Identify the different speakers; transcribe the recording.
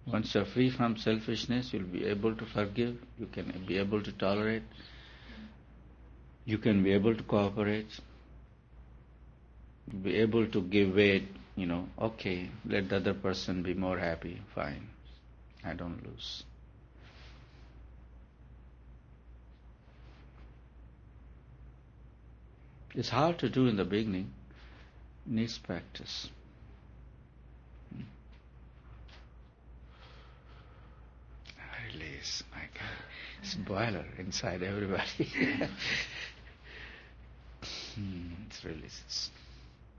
Speaker 1: Once you're free from selfishness, you'll be able to forgive, you can be able to tolerate, you can be able to cooperate, you'll be able to give way, okay, let the other person be more happy, fine, I don't lose. It's hard to do in the beginning, needs practice. Release, my God. It's a boiler inside everybody. It releases.